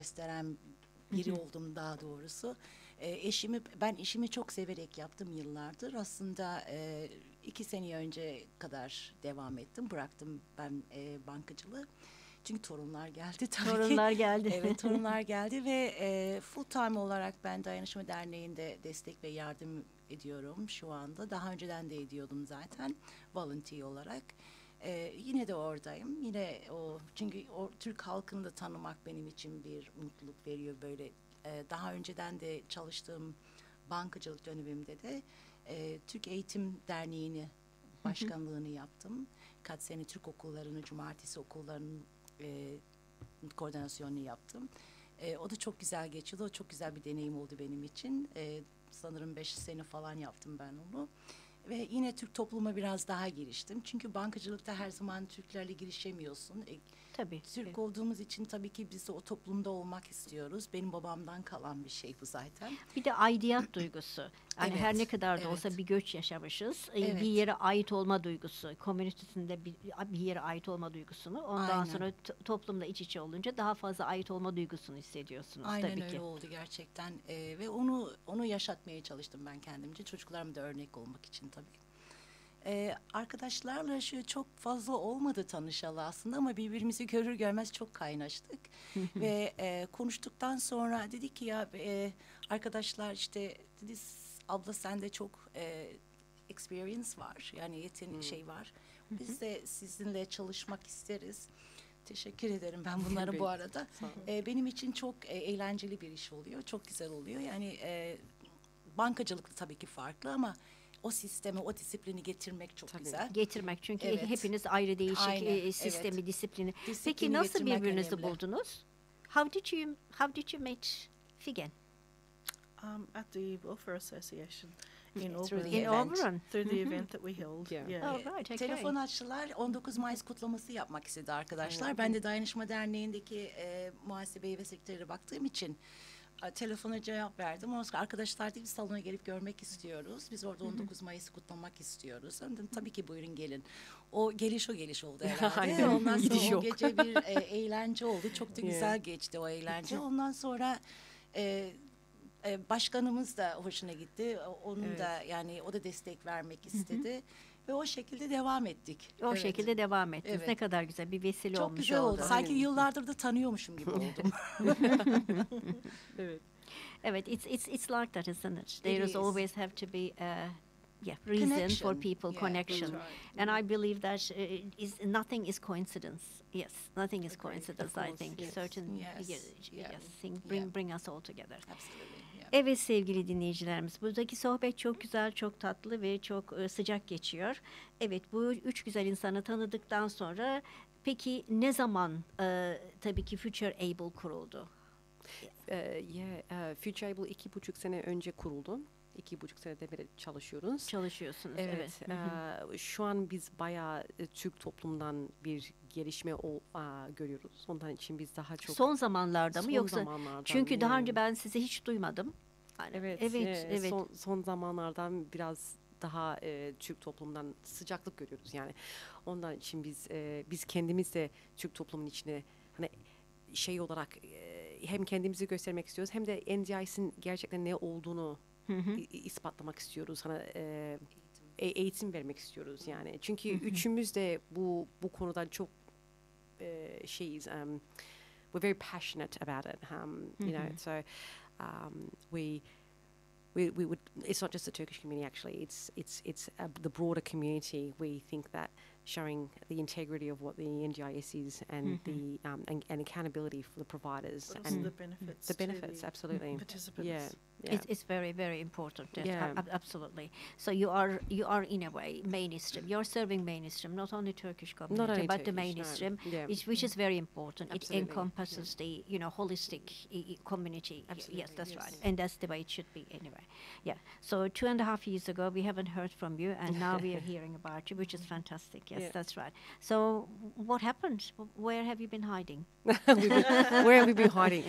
gösteren biri oldum daha doğrusu. Ben işimi çok severek yaptım yıllardır. Aslında 2 sene önce kadar devam ettim. Bıraktım ben bankacılığı. Çünkü torunlar geldi tabii ki. Torunlar geldi. Evet, torunlar geldi ve full time olarak ben Dayanışma Derneği'nde destek ve yardım ediyorum şu anda. Daha önceden de ediyordum zaten volunteer olarak. Yine de oradayım. Yine çünkü o Türk halkını da tanımak benim için bir mutluluk veriyor böyle. Daha önceden de çalıştığım bankacılık dönemimde de Türk Eğitim Derneği'ni başkanlığını yaptım. Kaç sene Türk okullarını, cumartesi okullarının koordinasyonunu yaptım. O da çok güzel geçiyordu. O çok güzel bir deneyim oldu benim için. Sanırım 5 sene falan yaptım ben onu. Ve yine Türk topluma biraz daha giriştim. Çünkü bankacılıkta her zaman Türklerle girişemiyorsun. Tabii. Türk olduğumuz için tabii ki biz de o toplumda olmak istiyoruz. Benim babamdan kalan bir şey bu zaten. Bir de aidiyet duygusu. Yani Evet, her ne kadar da olsa evet. bir göç yaşamışız. Evet. Bir yere ait olma duygusu, komünitesinde bir yere ait olma duygusunu. Ondan Aynen. sonra toplumda iç içe olunca daha fazla ait olma duygusunu hissediyorsunuz Aynen tabii öyle ki. oldu gerçekten. Ve onu yaşatmaya çalıştım ben kendimce. Çocuklarıma da örnek olmak için tabii. Arkadaşlarla çok fazla olmadı tanışalı aslında ama birbirimizi görür görmez çok kaynaştık. Ve konuştuktan sonra dedik ki ya arkadaşlar işte dedi abla sende çok experience var yani şey var. Biz de sizinle çalışmak isteriz. Teşekkür ederim ben bunları bu arada. Benim için çok eğlenceli bir iş oluyor. Çok güzel oluyor. Yani bankacılık tabii ki farklı ama o sistemi, o disiplini getirmek çok güzel. Getirmek çünkü Evet. hepiniz ayrı değişik Aynen, sistemi, evet. disiplini. Peki Disiplini nasıl getirmek birbirinizi önemli. buldunuz? How did you meet Figen? At the Welfare Association in Through the Auburn. In event. Auburn. Through the event that we held. Yeah. Oh, right, okay. Telefon açtılar. 19 Mayıs kutlaması yapmak istedi arkadaşlar. Ben de Dayanışma Derneği'ndeki muhasebeye ve sekretere baktığım için telefona cevap verdim. Ondan sonra arkadaşlar dedi salona gelip görmek istiyoruz. Biz orada 19 Mayıs'ı kutlamak istiyoruz. Dedim, tabii ki buyurun gelin. O geliş oldu herhalde. Aynen. Ondan sonra Gidiş o yok. gece bir eğlence oldu. Çok da güzel geçti o eğlence. Ondan sonra başkanımız da hoşuna gitti. Onun da yani o da destek vermek istedi. Ve o şekilde devam ettik. O Evet. şekilde devam ettiniz. Evet. Ne kadar güzel bir vesile Çok olmuş güzel oldu. Sanki Aynen. yıllardır da tanıyormuşum gibi oldum. Evet. Evet, it's like that, isn't it? There It is is. always have to be reason for Connection. people, Yeah, connection. that's And I believe that nothing is coincidence. Yes, nothing is coincidence. Of I course, think yes. certain Yes, yeah. things Yeah. bring us all together. Absolutely. Yeah. Evet sevgili dinleyicilerimiz, buradaki sohbet çok güzel, çok tatlı ve çok sıcak geçiyor. Evet, bu üç güzel insanı tanıdıktan sonra peki ne zaman tabii ki Future Able kuruldu? Future Able 2,5 sene önce kuruldu. 2,5 senede beri çalışıyoruz. Çalışıyorsunuz. Evet. Şu an biz bayağı Türk toplumdan bir gelişme görüyoruz. Ondan için biz daha çok Son zamanlarda mı son yoksa? zamanlardan, Çünkü daha yani. önce ben sizi hiç duymadım. Yani, evet. Son zamanlardan biraz daha Türk toplumdan sıcaklık görüyoruz yani. Ondan için biz kendimiz de Türk toplumun içine hani şey olarak hem kendimizi göstermek istiyoruz hem de NDIS'in gerçekten ne olduğunu ispatlamak istiyoruz. Hani eğitim vermek istiyoruz yani. Çünkü üçümüz de bu konuda çok şeyiz. We're very passionate about it. You know, so we would. It's not just the Turkish community. Actually, it's the broader community. We think that showing the integrity of what the NGIS is and the and accountability for the providers But also and the benefits. the to benefits, the absolutely. participants. Yeah. It's very, very important. Yes, Yeah. Absolutely. So you are in a way mainstream. You're serving mainstream, not only Turkish community, only but the Turkish, no. mainstream, Yeah. which is very important. Absolutely, It encompasses the holistic community. Absolutely, Yes, that's yes. right, and that's the way it should be anyway. Yeah. So 2.5 years ago, we haven't heard from you, and now we are hearing about you, which is fantastic. Yes, Yeah. that's right. So what happened? Where have you been hiding? Where have we been hiding?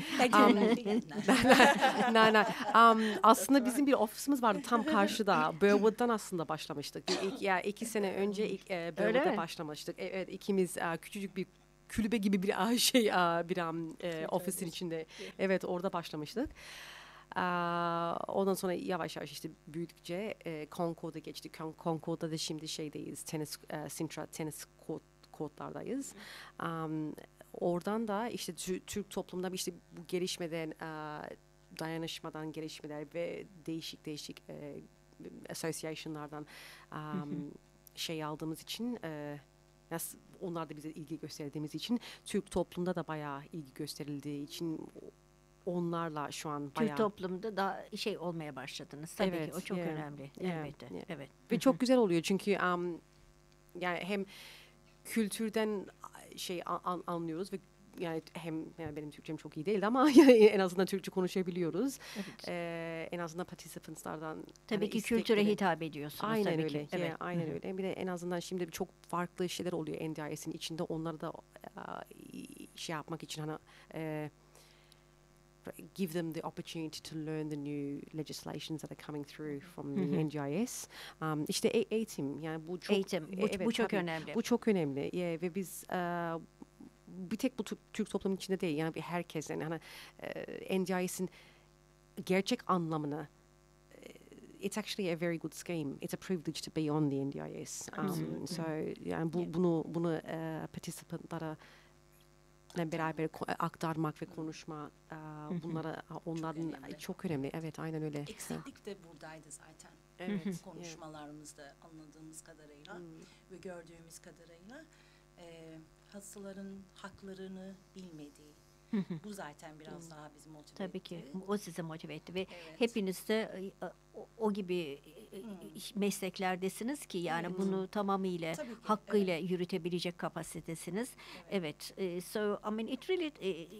No. Aslında bizim bir ofisimiz vardı tam karşıda. Burwood'dan aslında başlamıştık. 2 sene önce Öyle Burwood'da mi? başlamıştık. Evet, ikimiz küçücük bir kulübe gibi bir ofisin içinde. Evet, orada başlamıştık. Ondan sonra yavaş yavaş işte büyüdükçe Concord'a geçtik. Concord'da da şimdi şeydeyiz, Sintra tenis kortlardayız. Oradan da işte Türk toplumda işte bu gelişmeden, dayanışmadan gelişmeler ve değişik association'lardan şey aldığımız için, onlar da bize ilgi gösterdiğimiz için, Türk toplumda da bayağı ilgi gösterildiği için onlarla şu an bayağı... Türk toplumda da şey olmaya başladınız. Tabii ki o çok önemli. Elbette. Evet. Ve çok güzel oluyor çünkü yani hem kültürden anlıyoruz ve yani hem yani benim Türkçem çok iyi değildi ama en azından Türkçe konuşabiliyoruz. Evet. En azından participantslardan Tabii ki kültüre hitap ediyorsunuz. Aynen tabii öyle. ki. Evet. Aynen öyle. Bir de en azından şimdi çok farklı şeyler oluyor NDIS'in içinde. Onları da şey yapmak için give them the opportunity to learn the new legislations that are coming through from the NDIS. İşte eğitim, yani bu çok Eğitim, bu çok önemli. Bu çok önemli. Ve biz bir tek bu Türk toplumunun içinde değil, yani herkesin NDIS'in gerçek anlamını, it's actually a very good scheme. It's a privilege to be on the NDIS. So yani bunu participantlara beraber aktarmak ve konuşmak, onların çok önemli. Evet, aynen öyle. Eksiklik de buradaydı zaten. Evet. Konuşmalarımızda anladığımız kadarıyla ve gördüğümüz kadarıyla hastaların haklarını bilmediği. Bu zaten biraz daha bizi motive Tabii etti. ki. O sizi motive etti ve Evet. hepiniz de o gibi mesleklerdesiniz ki yani bunu tamamıyla Tabii ki, hakkıyla yürütebilecek kapasitesiniz. Evet. So I mean it really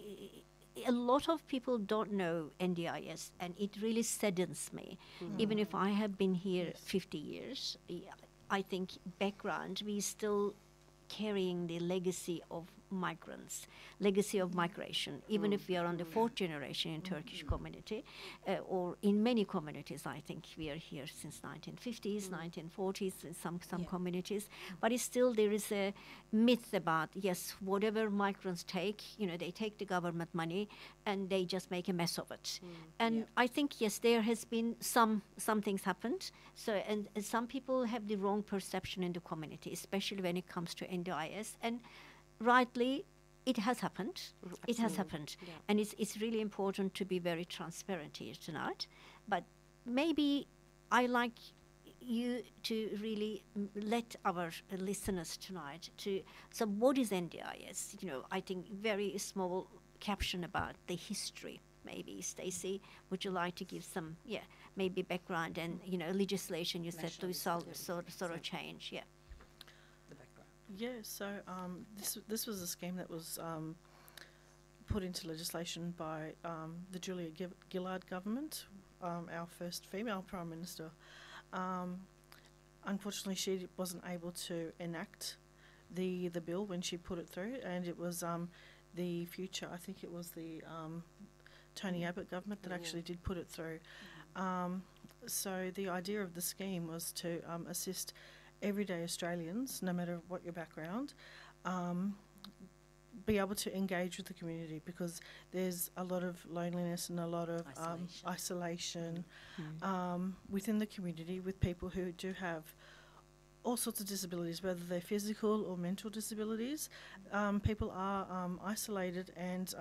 a lot of people don't know NDIS and it really saddens me. Even if I have been here 50 years, I think background we still carrying the legacy of migrants, legacy of migration. Even if we are on the fourth generation in Turkish community, or in many communities, I think we are here since 1950s, 1940s in some communities. But it's still there is a myth about, yes, whatever migrants take, they take the government money and they just make a mess of it. And I think, yes, there has been some things happened. So, and some people have the wrong perception in the community, especially when it comes to NDIS. And rightly, it has happened. It has happened. Yeah. And it's really important to be very transparent here tonight. But maybe I like you to really let our listeners tonight so what is NDIS? I think very small caption about the history. Maybe, Stacey, would you like to give some, maybe background and, legislation you said to sort of change, The background. Yeah, so this was a scheme that was put into legislation by the Julia Gillard government, our first female Prime Minister. Unfortunately, she wasn't able to enact the bill when she put it through, and it was the future, I think it was the Tony Abbott government that actually did put it through. So the idea of the scheme was to assist everyday Australians, no matter what your background, be able to engage with the community, because there's a lot of loneliness and a lot of isolation within the community with people who do have all sorts of disabilities, whether they're physical or mental disabilities. People are isolated, and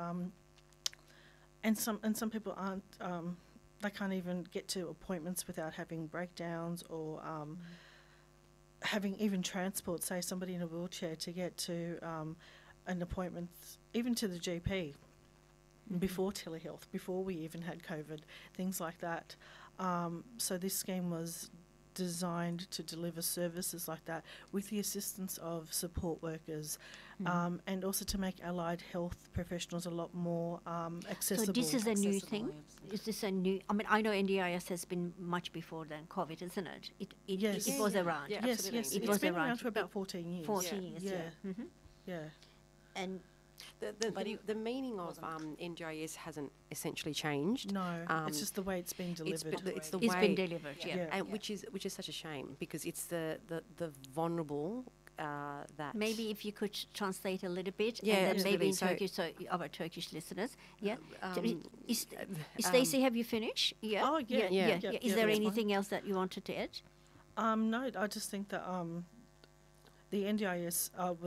some people aren't. They can't even get to appointments without having breakdowns or having even transport. Say somebody in a wheelchair to get to an appointment, even to the GP, before telehealth, before we even had COVID, things like that. So this scheme was designed to deliver services like that with the assistance of support workers, and also to make allied health professionals a lot more accessible. So this is a new thing? Accessible, Is this a new... I mean, I know NDIS has been much before than COVID, isn't it? Yes. It was around. Yeah. Yes, Absolutely. yes, It it's was been around. around for about 14 years. 14 years, Yeah, Mhm. yeah. And The meaning of NDIS hasn't essentially changed. No, Um, it's just the way it's being It's delivered. the it's way been delivered, Yeah. Yeah. and which is such a shame, because it's the vulnerable that. Maybe if you could translate a little bit, Yeah, and then maybe absolutely. in So- Turkish, so our Turkish listeners. Yeah. Is, um, Stacey, have you finished? Yeah. Oh, yeah, yeah. yeah, Is yeah, there that's fine. anything else that you wanted to add? No, I just think that the NDIS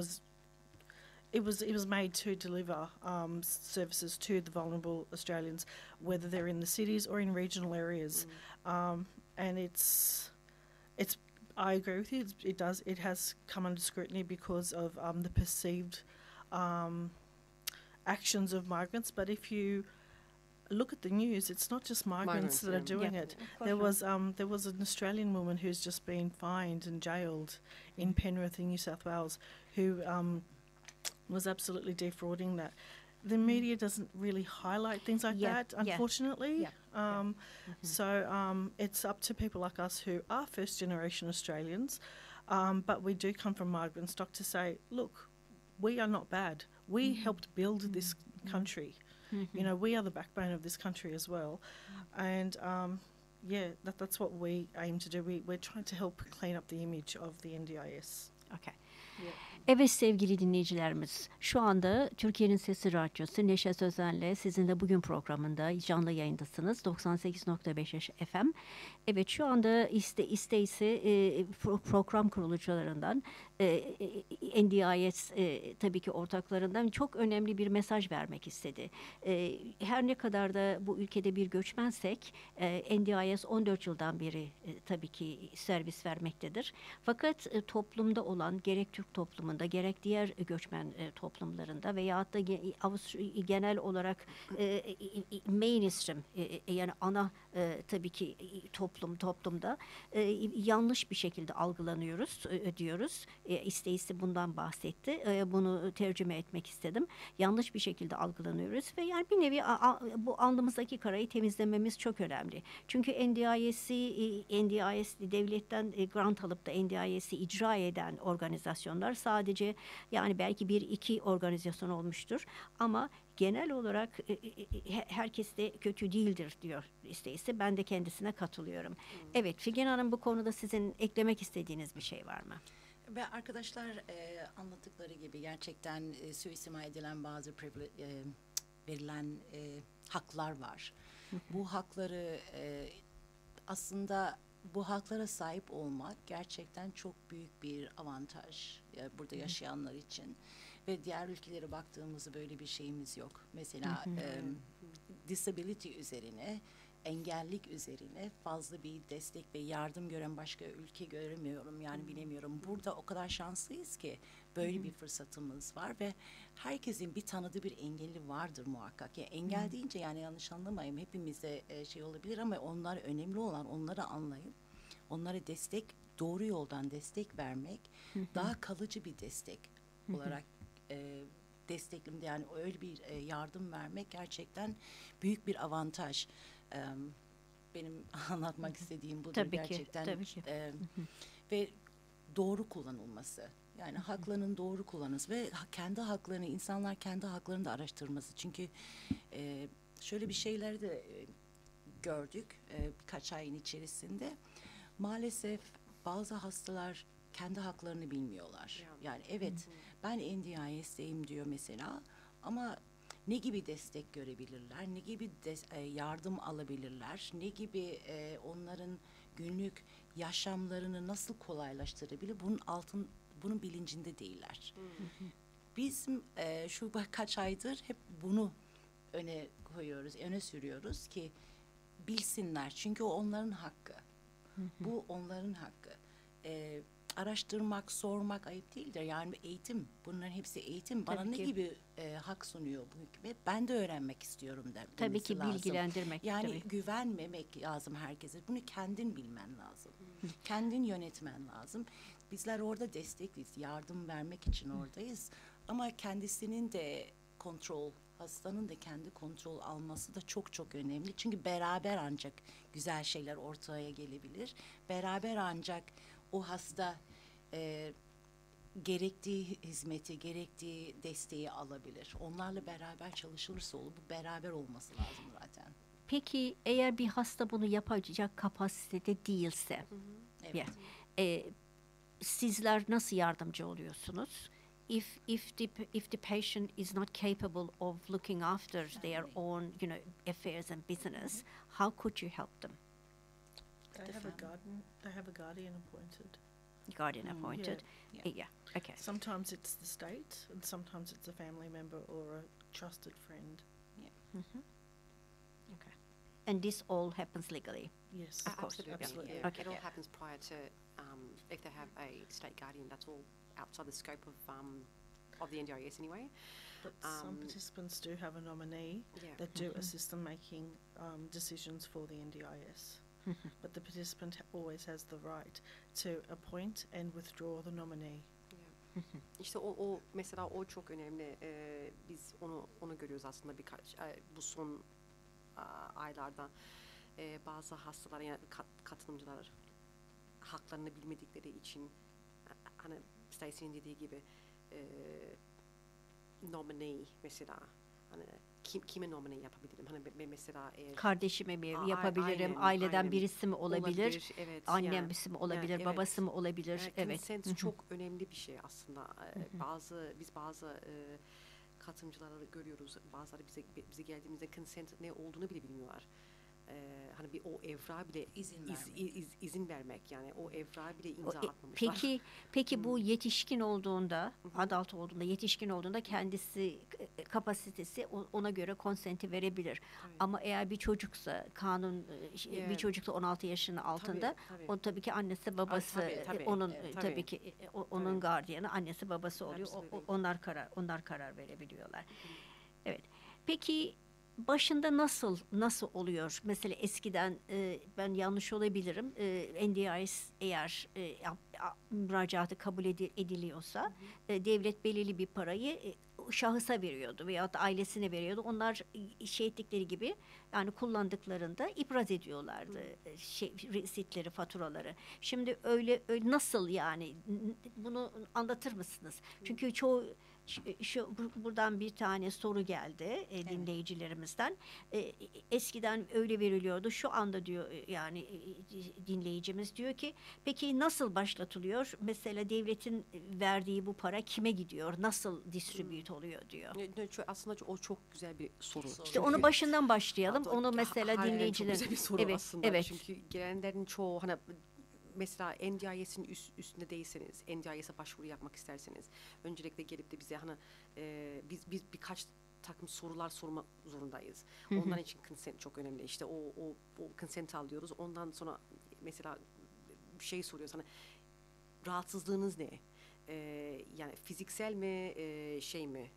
was made to deliver services to the vulnerable Australians, whether they're in the cities or in regional areas, and it's. I agree with you. It has come under scrutiny because of the perceived actions of migrants. But if you look at the news, it's not just migrants that are Migrants, yeah. doing Yeah, it. of course There was an Australian woman who's just been fined and jailed in Penrith in New South Wales, who was absolutely defrauding that. The media doesn't really highlight things like Yeah, that, yeah, unfortunately. yeah, So it's up to people like us who are first generation Australians, but we do come from migrant stock to say, look, we are not bad. We helped build this country. You know, we are the backbone of this country as well. And that's what we aim to do. We're trying to help clean up the image of the NDIS. Okay. Evet sevgili dinleyicilerimiz, şu anda Türkiye'nin Sesi Radyosu Neşe Sözen'le sizinle bugün programında canlı yayındasınız. 98.5 FM. Evet, şu anda Stacey program kurucularından, NDIS tabii ki ortaklarından çok önemli bir mesaj vermek istedi. Her ne kadar da bu ülkede bir göçmensek, NDIS 14 yıldan beri tabii ki servis vermektedir. Fakat toplumda olan, gerek Türk toplumunda gerek diğer göçmen toplumlarında veyahut da genel olarak mainstream, yani ana tabii ki toplumda yanlış bir şekilde algılanıyoruz diyoruz. Stacey bundan bahsetti. Bunu tercüme etmek istedim. Yanlış bir şekilde algılanıyoruz ve yani bir nevi bu alnımızdaki karayı temizlememiz çok önemli. Çünkü NDIS devletten grant alıp da NDIS'i icra eden organizasyonlar sadece, yani belki bir iki organizasyon olmuştur ama genel olarak herkes de kötü değildir diyor Stacey. Ben de kendisine katılıyorum. Evet, Figen Hanım, bu konuda sizin eklemek istediğiniz bir şey var mı? Ve arkadaşlar anlattıkları gibi gerçekten suistimal edilen bazı verilen haklar var. Bu hakları aslında bu haklara sahip olmak gerçekten çok büyük bir avantaj burada yaşayanlar için. Ve diğer ülkelere baktığımızda böyle bir şeyimiz yok. Mesela disability üzerine, engellik üzerine fazla bir destek ve yardım gören başka ülke göremiyorum. Yani bilemiyorum. Burada o kadar şanslıyız ki böyle bir fırsatımız var ve herkesin bir tanıdığı bir engelli vardır muhakkak. Yani engel deyince, yani yanlış anlamayın, hepimize şey olabilir ama onlar önemli olan, onları anlayıp onlara destek, doğru yoldan destek vermek, daha kalıcı bir destek olarak desteklimde, yani öyle bir yardım vermek gerçekten büyük bir avantaj. Benim anlatmak istediğim budur Tabii ki, gerçekten. tabii ki. Ve doğru kullanılması. Yani haklarının doğru kullanılması ve kendi haklarını, insanlar kendi haklarını da araştırması. Çünkü şöyle bir şeyler de gördük birkaç ayın içerisinde. Maalesef bazı hastalar kendi haklarını bilmiyorlar. Yani evet, ben NDIS'teyim diyor mesela ama ne gibi destek görebilirler, ne gibi yardım alabilirler, ne gibi onların günlük yaşamlarını nasıl kolaylaştırabilir, bunun bilincinde değiller. Biz şu kaç aydır hep bunu öne sürüyoruz ki bilsinler, çünkü o onların hakkı. Bu onların hakkı. Araştırmak, sormak ayıp değildir. Yani eğitim, bunların hepsi eğitim. Bana Tabii ne ki. gibi hak sunuyor bu hükümet? Ben de öğrenmek istiyorum Tabii demesi ki lazım. bilgilendirmek. Yani tabii. güvenmemek lazım herkese. Bunu kendin bilmen lazım. Kendin yönetmen lazım. Bizler orada destekliyiz. Yardım vermek için oradayız. Ama kendisinin de hastanın da kendi kontrol alması da çok çok önemli. Çünkü beraber ancak güzel şeyler ortaya gelebilir. Beraber ancak o hasta gerektiği hizmeti, gerektiği desteği alabilir. Onlarla beraber çalışılırsa bu beraber olması lazım zaten. Peki eğer bir hasta bunu yapacak kapasitede değilse, Evet. ya, sizler nasıl yardımcı oluyorsunuz? If the patient is not capable of looking after their own, affairs and business, how could you help them? They have a guardian appointed. Guardian appointed. Yeah. Yeah. Okay. Sometimes it's the state, and sometimes it's a family member or a trusted friend. Okay. And this all happens legally. Yes, Of course. absolutely. Yeah. Okay. It all happens prior to, if they have a state guardian, that's all outside the scope of the NDIS anyway. But some participants do have a nominee Yeah. that do assist them making decisions for the NDIS. But the participant always has the right to appoint and withdraw the nominee. İşte o mesela o çok önemli. Biz onu görüyoruz aslında birkaç bu son aylarda bazı hastalar yani katılımcılar haklarını bilmedikleri için hani Stacey'nin dediği gibi nominee mesela hani kime nominee yapabilirim? Hani mesela Kardeşime mi yapabilirim? aynen, Aileden aynen. birisi mi olabilir? Evet. Annesi mi olabilir? Yani, Babası mı olabilir? Evet. Consent çok önemli bir şey aslında. Bazı katılımcıları görüyoruz. Bazıları bize geldiğimizde consent ne olduğunu bile bilmiyorlar. Hani bir o evrağa bile izin vermek yani o evrağa bile imza atmamışlar. Peki bu yetişkin olduğunda, adult olduğunda, yetişkin olduğunda kendisi kapasitesi ona göre konsenti verebilir. Evet. Ama eğer bir çocuksa kanun bir çocuksa 16 yaşının altında Tabii. o tabii ki annesi babası Tabii. onun Tabii. tabii ki onun Tabii. gardiyanı annesi babası oluyor. Absolutely. Onlar karar verebiliyorlar. Evet. Peki başında nasıl oluyor? Mesela eskiden ben yanlış olabilirim. NDIS eğer müracaatı kabul ediliyorsa devlet belirli bir parayı şahısa veriyordu veyahut da ailesine veriyordu. Onlar şey ettikleri gibi yani kullandıklarında ibraz ediyorlardı resitleri, faturaları. Şimdi öyle nasıl yani bunu anlatır mısınız? Çünkü çoğu buradan bir tane soru geldi dinleyicilerimizden. Eskiden öyle veriliyordu. Şu anda diyor yani dinleyicimiz diyor ki peki nasıl başlatılıyor? Mesela devletin verdiği bu para kime gidiyor? Nasıl distribute oluyor diyor. Aslında o çok güzel bir soru. İşte onu başından başlayalım. Onu mesela Halen dinleyiciler. çok güzel bir soru Evet, aslında. evet. Çünkü gelenlerin çoğu hani mesela NDIS'in üstünde değilseniz, NDIS'e başvuru yapmak isterseniz öncelikle gelip de bize hani biz birkaç takım sorular sorma zorundayız. Ondan için consent çok önemli. İşte o consent alıyoruz. Ondan sonra mesela şey soruyoruz hani rahatsızlığınız ne? Yani fiziksel mi şey mi?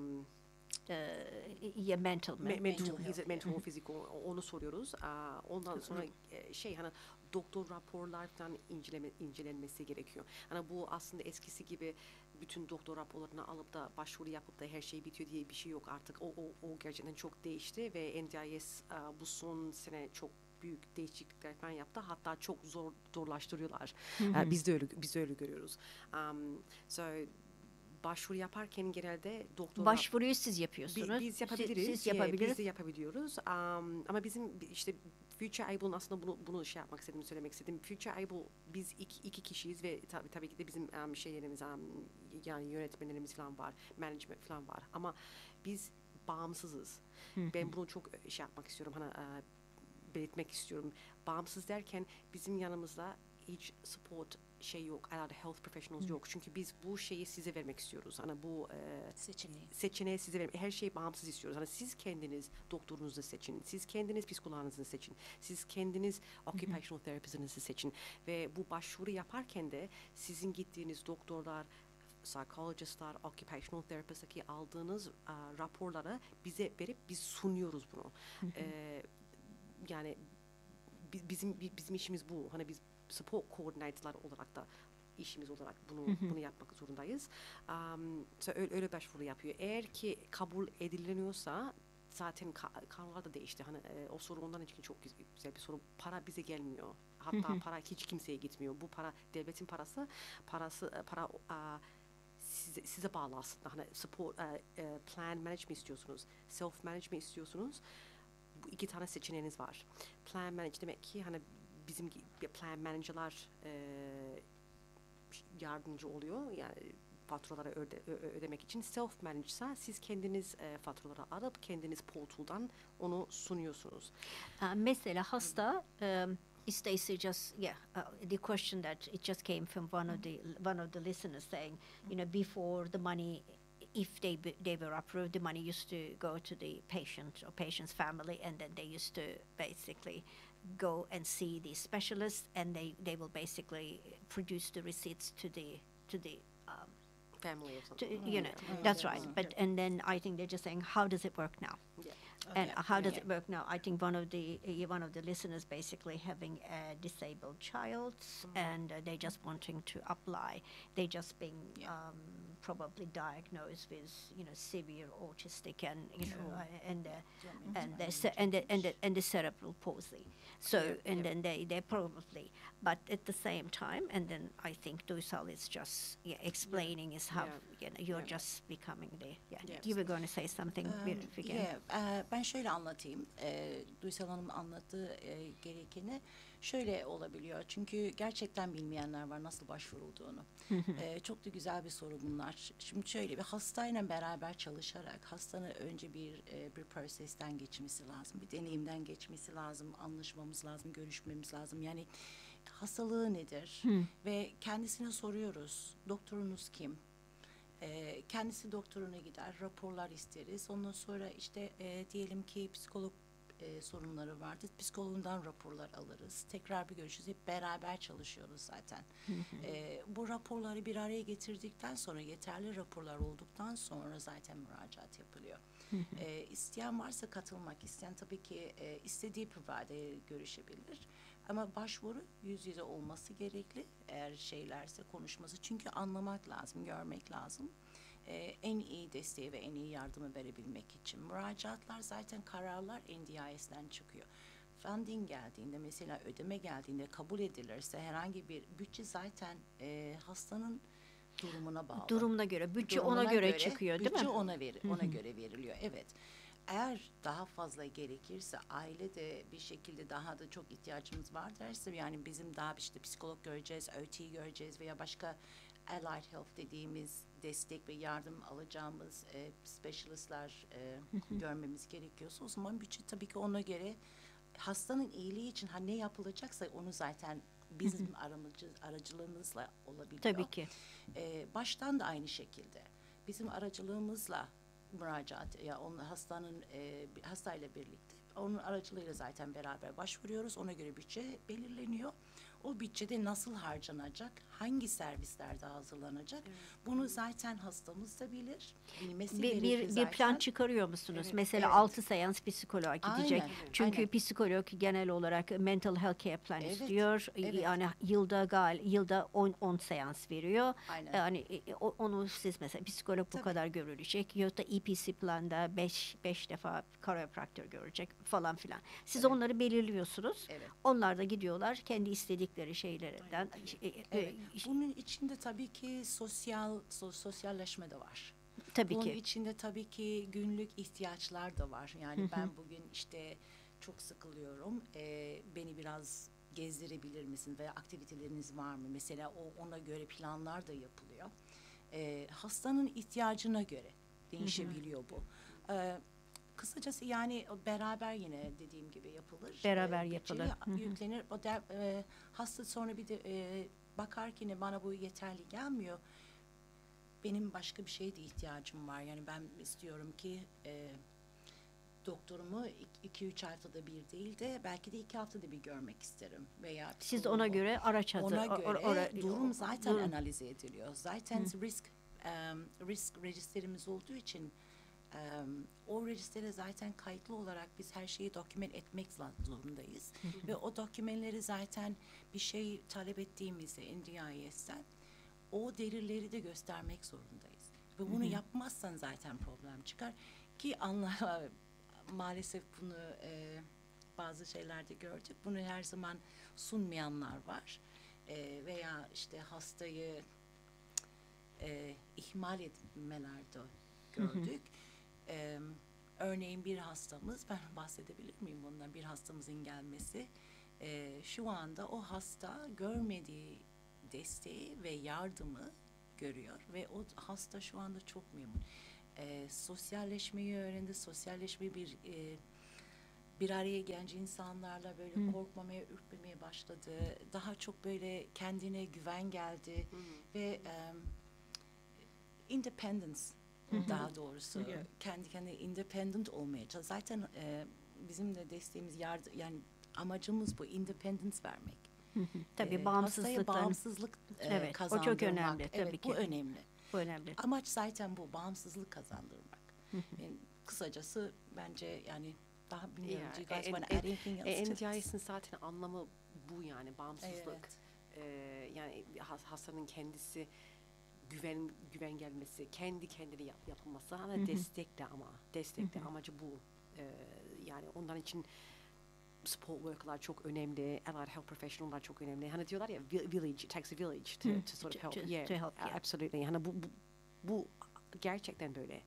Mental Mental physical onu soruyoruz. Ondan sonra şey hani doktor raporlar falan incelenmesi gerekiyor. Hani bu aslında eskisi gibi bütün doktor raporlarını alıp da başvuru yapıp da her şey bitiyor diye bir şey yok artık. O gerçekten çok değişti ve NDIS bu son sene çok büyük değişiklikler falan yaptı. Hatta çok zorlaştırıyorlar. Biz de öyle görüyoruz. So başvuru yaparken genelde doktora... Başvuruyu siz yapıyorsunuz. Biz yapabiliriz. Siz yapabiliriz. Biz de yapabiliyoruz. Ama bizim işte Future Able aslında bunu şey yapmak istedim, söylemek istedim. Future Able biz iki kişiyiz ve tabii ki de bizim şeylerimiz yani yönetmenlerimiz falan var, management falan var. Ama biz bağımsızız. Ben bunu çok şey yapmak istiyorum. Hani belirtmek istiyorum. Bağımsız derken bizim yanımızda hiç support şey yok, allied health professionals yok. Çünkü biz bu şeyi size vermek istiyoruz. Hani bu seçeneği size vermek. Her şeyi bağımsız istiyoruz. Hani siz kendiniz doktorunuzu seçin. Siz kendiniz psikoloğunuzu seçin. Siz kendiniz occupational therapist'inizi seçin. Ve bu başvuru yaparken de sizin gittiğiniz doktorlar, psychologistlar, occupational therapist'taki aldığınız raporları bize verip biz sunuyoruz bunu. Yani bizim işimiz bu. Hani biz support coordinator'lar olarak da işimiz olarak bunu yapmak zorundayız. Öyle başvuru yapıyor. Eğer ki kabul edileniyorsa zaten kanunlar da değişti. Hani o soru ondan için çok güzel bir soru. Para bize gelmiyor. Hatta para hiç kimseye gitmiyor. Bu para devletin parası size bağlı aslında. Hani support plan management istiyorsunuz. Self management istiyorsunuz. Bu iki tane seçeneğiniz var. Plan manage demek ki hani bizim plan manager'lar yardımcı oluyor. Yani faturaları ödemek için. Self manage ise siz kendiniz faturaları alıp kendiniz portaldan onu sunuyorsunuz. Mesela hasta isterse just the question that it just came from one of the listeners saying, you know, before the money, if they were approved, the money used to go to the patient or patient's family, and then they used to basically go and see the specialist, and they will basically produce the receipts to the Family or something. you know, that's right. But and then I think they're just saying, how does it work now? Yeah. And Okay. how does Yeah. it work now? I think one of the listeners basically having a disabled child, and they just wanting to apply. They just being Yeah. probably diagnosed with, you know, severe autistic, and you know, and the cerebral palsy. So Yeah, and yeah. then they probably, but at the same time, and then I think Duysal is just explaining is how, Yeah. you know, you're Yeah. just becoming the Yes. You were going to say something, again. Ben şöyle anlatayım. Duysal Hanım anlattığı gerekeni şöyle olabiliyor. Çünkü gerçekten bilmeyenler var nasıl başvurulduğunu. Çok da güzel bir soru bunlar. Şimdi şöyle bir hastayla beraber çalışarak hastanın önce bir prosesten geçmesi lazım. Bir deneyimden geçmesi lazım. Anlaşmamız lazım, görüşmemiz lazım. Yani hastalığı nedir? Ve kendisine soruyoruz. Doktorunuz kim? Kendisi doktoruna gider, raporlar isteriz. Ondan sonra işte diyelim ki psikolog sorunları vardı. Psikologundan raporlar alırız. Tekrar bir görüşürüz. Hep beraber çalışıyoruz zaten. Bu raporları bir araya getirdikten sonra, yeterli raporlar olduktan sonra zaten müracaat yapılıyor. İsteyen varsa katılmak isteyen tabii ki istediği provider'e görüşebilir. Ama başvuru yüz yüze olması gerekli. Eğer şeylerse konuşması. Çünkü anlamak lazım, görmek lazım. En iyi desteği ve en iyi yardımı verebilmek için. Müracaatlar zaten kararlar NDIS'den çıkıyor. Funding geldiğinde, mesela ödeme geldiğinde kabul edilirse herhangi bir bütçe zaten hastanın durumuna bağlı. Durumuna göre, bütçe Durumuna ona göre çıkıyor, değil bütçe mi? ona göre veriliyor. Evet. Eğer daha fazla gerekirse, aile de bir şekilde daha da çok ihtiyacımız var derse, yani bizim daha işte psikolog göreceğiz, OT göreceğiz veya başka allied health dediğimiz destek ve yardım alacağımız specialistler görmemiz gerekiyorsa, o zaman bütçe tabii ki ona göre hastanın iyiliği için ne yapılacaksa onu zaten bizim aracılığımızla olabiliyor. Tabii ki. Baştan da aynı şekilde bizim aracılığımızla müracaat ya onun hastayla birlikte onun aracılığıyla zaten beraber başvuruyoruz. Ona göre bütçe belirleniyor. O bütçede nasıl harcanacak, hangi servislerde hazırlanacak, bunu zaten hastamız da bilir, bilmesi gerekir zaten. Bir plan çıkarıyor musunuz? Evet, Mesela evet. 6 seans psikoloğa gidecek. Aynen, Çünkü aynen. psikolog genel olarak mental health care plan Evet, istiyor. evet. Yani yılda 10 seans veriyor. Aynen. Yani onu siz mesela psikolog bu Tabii. kadar görülecek. Ya da EPC planda 5 defa chiropractor görecek falan filan. Siz Evet. onları belirliyorsunuz. Evet. Onlar da gidiyorlar kendi istedikleri şeylerden. Evet. Bunun içinde tabii ki sosyalleşme de var. Tabii Bunun ki. içinde tabii ki günlük ihtiyaçlar da var. Yani ben bugün işte çok sıkılıyorum. Beni biraz gezdirebilir misin veya aktiviteleriniz var mı? Mesela ona göre planlar da yapılıyor. Hastanın ihtiyacına göre değişebiliyor bu. Kısacası yani beraber yine dediğim gibi yapılır. Beraber Bütçeye yapılır. Yüklenir. Hasta sonra bir de bakar ki bana bu yeterli gelmiyor. Benim başka bir şeye de ihtiyacım var. Yani ben istiyorum ki doktorumu 2-3 haftada bir değil de belki de 2 haftada bir görmek isterim. Veya Siz ona psikoloğumu. göre araç Ona göre durum zaten durum. analiz ediliyor. Zaten risk rejisterimiz olduğu için o rejistere zaten kayıtlı olarak biz her şeyi doküman etmek zorundayız. Ve o dokümanları zaten bir şey talep ettiğimizde NDIS'ten o delilleri de göstermek zorundayız. Ve bunu yapmazsan zaten problem çıkar. Ki maalesef bunu bazı şeylerde gördük. Bunu her zaman sunmayanlar var. Veya işte hastayı ihmal etmeler de gördük. Örneğin bir hastamız, ben bahsedebilir miyim bundan, bir hastamızın gelmesi. Şu anda o hasta görmediği desteği ve yardımı görüyor ve o hasta şu anda çok memnun. Sosyalleşmeyi öğrendi, sosyalleşmeyi bir araya gelince insanlarla böyle korkmamaya, ürkmemeye başladı. Daha çok böyle kendine güven geldi ve independence daha doğrusu Yeah. kendi kendine independent olmaya çalışıyor. Zaten bizim de desteğimiz yani amacımız bu independence vermek. Tabii Hastaya bağımsızlıkların. bağımsızlık Evet, o çok kazandırmak. önemli tabii Evet, ki. bu önemli. Bu önemli. Amaç zaten bu, bağımsızlık kazandırmak. Yani kısacası bence yani daha bilmiyorum. Do you guys want to add anything else to this? NDIS'in zaten anlamı bu, yani bağımsızlık. Evet. Yani hastanın kendisi güven gelmesi, kendi kendine yapılması, ama destekle amacı bu. Yani ondan için support worker'lar çok önemli, allied health professional'lar çok önemli. Hani diyorlar ya, village, it takes a village to sort of help. To Yeah, help, yeah. absolutely. Hani bu gerçekten böyle.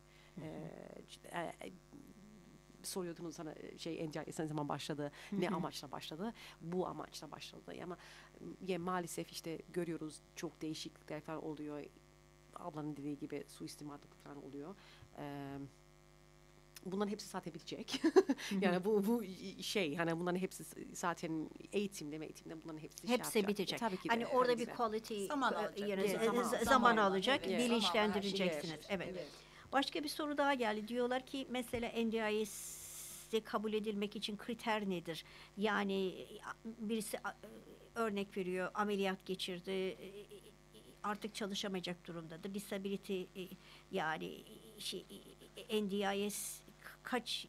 Soruyordunuz sana NDIS ne zaman başladı, ne amaçla başladı, bu amaçla başladı. Ama maalesef işte görüyoruz, çok değişiklikler falan oluyor. Ablanın dediği gibi suistimallık falan oluyor. Bunların hepsi zaten bitecek. Yani bu hani bunların hepsi zaten eğitimde bunların hepsi Hepsi bitecek. Tabii ki de. Hani orada bir Tabii ki de. quality Zaman alacak. yani Evet, zaman zaman alacak, evet, bilinçlendireceksiniz. zaman var, her şey Evet. Başka bir soru daha geldi. Diyorlar ki mesela NDIS'de kabul edilmek için kriter nedir? Yani birisi örnek veriyor, ameliyat geçirdi, artık çalışamayacak durumdadır. Disability yani NDIS kaç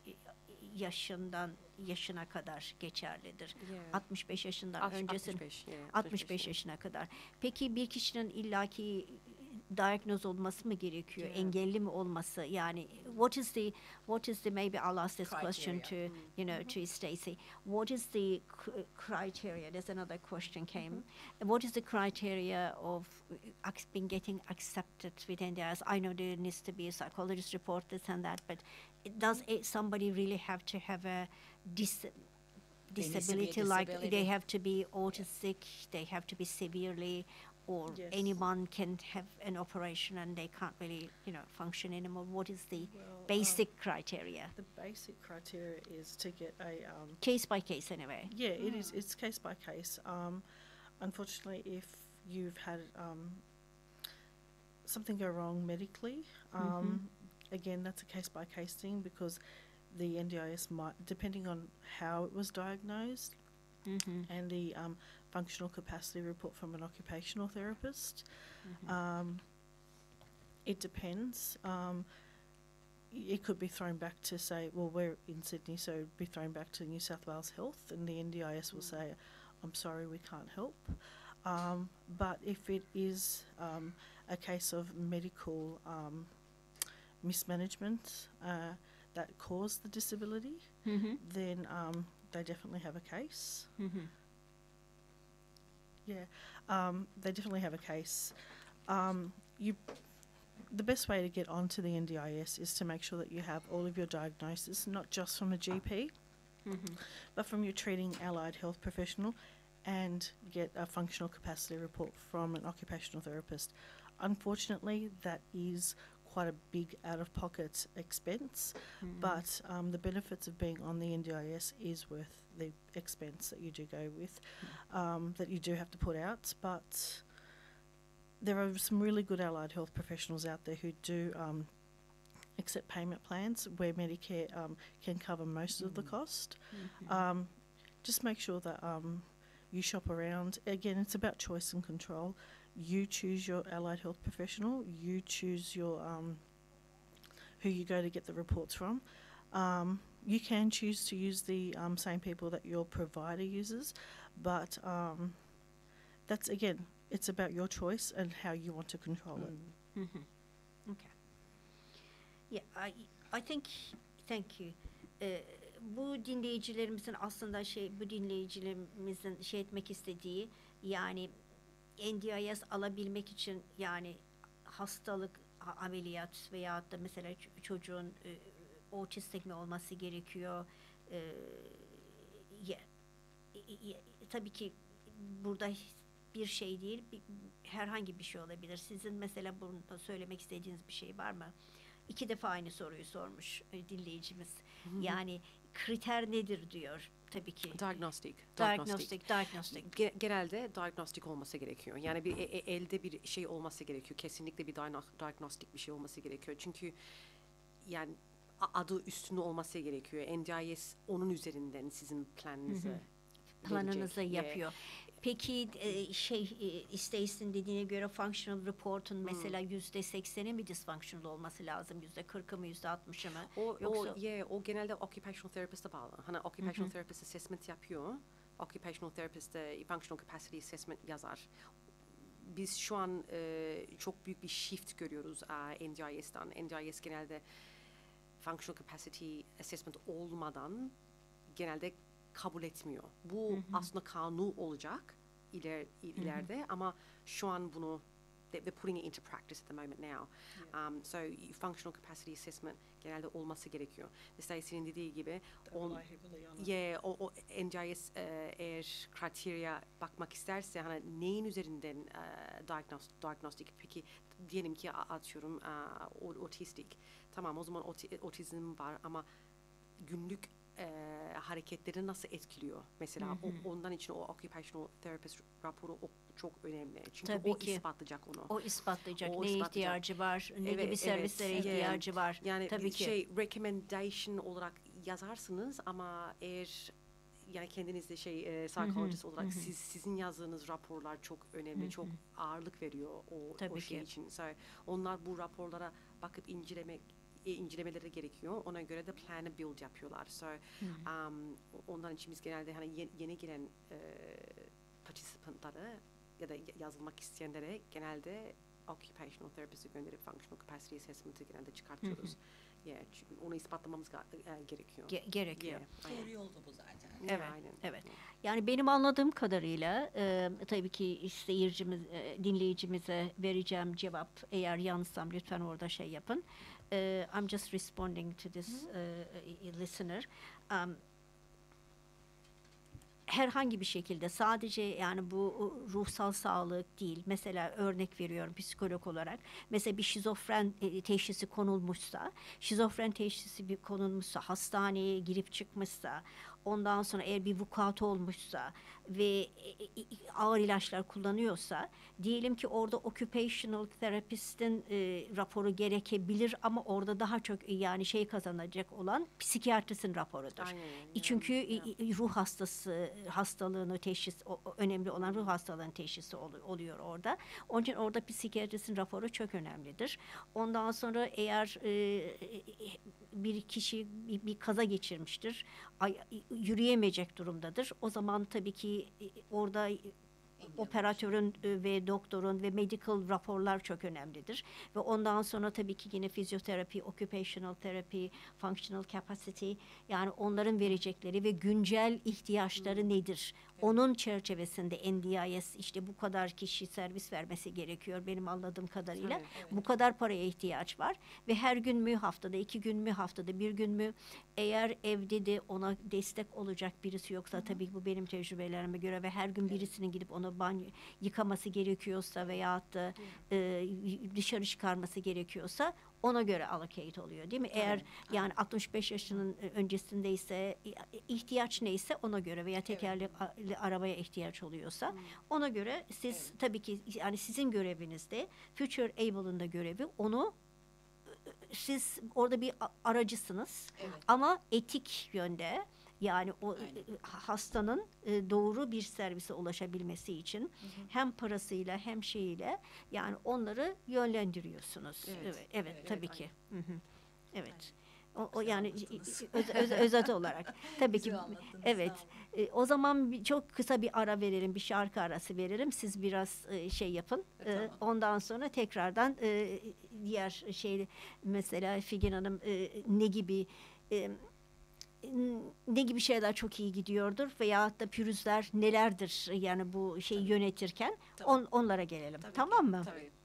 yaşına kadar geçerlidir? Yeah. 65 yaşından öncesi 65 yaşına kadar. Peki bir kişinin illaki diagnoz olması mı gerekiyor? Yeah. Engelli mi olması? Yani what is the maybe I'll ask this question to to Stacey. What is the criteria? There's another question came. What is the criteria of being getting accepted with NDIS? I know there needs to be a psychologist report, this and that, but does somebody really have to have a disability, like they have to be autistic, they have to be severely, or Yes. anyone can have an operation and they can't really function anymore? What is the Well, basic criteria? the basic criteria is to get a Case by case anyway. yeah, it is. It's case by case. Unfortunately, if you've had something go wrong medically, again, that's a case by case thing, because the NDIS might, depending on how it was diagnosed, and the functional capacity report from an occupational therapist. It depends. It could be thrown back to say, well, we're in Sydney, so it'd be thrown back to New South Wales Health, and the NDIS will say, I'm sorry, we can't help. But if it is a case of medical mismanagement that caused the disability, then they definitely have a case. They definitely have a case. The best way to get onto the NDIS is to make sure that you have all of your diagnosis, not just from a GP, but from your treating allied health professional, and get a functional capacity report from an occupational therapist. Unfortunately, that is quite a big out-of-pocket expense, but the benefits of being on the NDIS is worth the expense that you do go with, that you do have to put out. But there are some really good allied health professionals out there who do accept payment plans where Medicare can cover most of the cost. Just make sure that you shop around. Again, it's about choice and control. You choose your allied health professional. You choose your who you go to get the reports from. You can choose to use the same people that your provider uses, but that's, again, it's about your choice and how you want to control it. Okay. Yeah, I think, thank you. Bu dinleyicilerimizin aslında bu dinleyicilerimizin etmek istediği, yani NDIS alabilmek için, yani hastalık, ameliyat veyahut da mesela çocuğun otistik mi olması gerekiyor? Tabii ki burada bir şey değil, herhangi bir şey olabilir. Sizin mesela burada söylemek istediğiniz bir şey var mı? 2 defa aynı soruyu sormuş Hı dinleyicimiz. hı. Yani kriter nedir diyor tabii ki. Diagnostic. Diagnostic. Genelde diagnostik olması gerekiyor. Yani bir elde bir şey olması gerekiyor. Kesinlikle bir diagnostik bir şey olması gerekiyor. Çünkü yani adı üstünde olması gerekiyor. NDIS onun üzerinden sizin Planınızı verecek. yapıyor. Peki İsteğin dediğine göre functional report'un mesela %80'i mi dysfunctional olması lazım? %40'ı mı, %60'ı mı? O genelde occupational therapist'e bağlı. Hani occupational therapist assessment yapıyor. Occupational therapist de functional capacity assessment yazar. Biz şu an çok büyük bir shift görüyoruz NDIS'ten. NDIS genelde functional capacity assessment olmadan genelde kabul etmiyor. Bu aslında kanun olacak ileride ama şu an bunu they're putting it into practice at the moment now. So functional capacity assessment genelde olması gerekiyor. Mesela senin dediği gibi o NDIS eğer kriterya bakmak isterse hani neyin üzerinden diagnostik peki diyelim ki atıyorum otistik. Tamam o zaman otizm var ama günlük hareketleri nasıl etkiliyor? Mesela ondan için o occupational therapist raporu çok önemli. Çünkü Tabii o ki. ispatlayacak onu. O ispatlayacak. O Neye ispatlayacak. ihtiyacı var? Ne Evet, gibi servislere evet. ihtiyacı var? Yani Tabii ki. recommendation olarak yazarsınız ama eğer yani kendiniz de psychologist olarak sizin yazdığınız raporlar çok önemli. Çok ağırlık veriyor Tabii o şey ki. için. So, onlar bu raporlara bakıp incelemeleri gerekiyor. Ona göre de planı build yapıyorlar. So, ondan için biz genelde hani yeni gelen participantları ya da yazılmak isteyenlere genelde occupational therapist'e gönderip functional capacity assessment'ı genelde çıkartıyoruz. Çünkü onu ispatlamamız gerekiyor. Gerekiyor. Doğru yolda bu zaten. Evet, Aynen. evet. Yani benim anladığım kadarıyla tabii ki dinleyicimize vereceğim cevap eğer yanlışsam lütfen orada yapın. I'm just responding to this listener. Herhangi bir şekilde sadece yani bu ruhsal sağlık değil. Mesela örnek veriyorum psikolog olarak. Mesela bir şizofren teşhisi konulmuşsa, hastaneye girip çıkmışsa, ondan sonra eğer bir vukuatı olmuşsa ve ağır ilaçlar kullanıyorsa, diyelim ki orada occupational therapist'in raporu gerekebilir ama orada daha çok yani kazanacak olan psikiyatristin raporudur. Aynen. Çünkü ruh hastalığını önemli olan ruh hastalığının teşhisi oluyor orada. Onun için orada psikiyatristin raporu çok önemlidir. Ondan sonra eğer bir kişi bir kaza geçirmiştir, yürüyemeyecek durumdadır. O zaman tabii ki orada operatörün ve doktorun ve medical raporlar çok önemlidir. Ve ondan sonra tabii ki yine fizyoterapi, occupational therapy, functional capacity yani onların verecekleri ve güncel ihtiyaçları nedir? Onun çerçevesinde NDIS işte bu kadar kişi servis vermesi gerekiyor benim anladığım kadarıyla. Bu kadar paraya ihtiyaç var ve her gün mü haftada, 2 gün mü haftada, 1 gün mü eğer evde de ona destek olacak birisi yoksa tabii bu benim tecrübelerime göre ve her gün birisinin gidip onu banyo yıkaması gerekiyorsa veyahut da dışarı çıkarması gerekiyorsa ona göre allocate oluyor değil mi? Eğer yani 65 yaşının öncesindeyse ihtiyaç neyse ona göre veya tekerlekli arabaya ihtiyaç oluyorsa ona göre siz tabii ki yani sizin görevinizde Future Able'ın da görevi onu siz orada bir aracısınız ama etik yönde yani o hastanın doğru bir servise ulaşabilmesi için hem parasıyla hem şeyiyle yani onları yönlendiriyorsunuz. Evet, tabii ki. Evet. O yani özet olarak tabii ki evet. O zaman çok kısa bir ara verelim, bir şarkı arası verelim. Siz biraz yapın. Tamam. Ondan sonra tekrardan diğer mesela Figen Hanım ne gibi şeyler çok iyi gidiyordur veyahut da pürüzler nelerdir yani bu yönetirken onlara gelelim. Tabii tamam mı? Tabii.